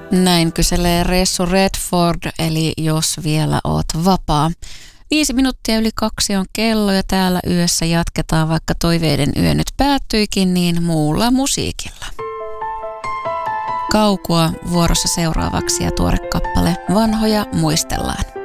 Näin kyselee Ressu Redford, eli jos vielä oot vapaa. 5 minuuttia yli 2 on kello ja täällä yössä jatketaan, vaikka toiveiden yö nyt päättyikin, niin muulla musiikilla. Kaukoa vuorossa seuraavaksi ja tuore kappale Vanhoja muistellaan.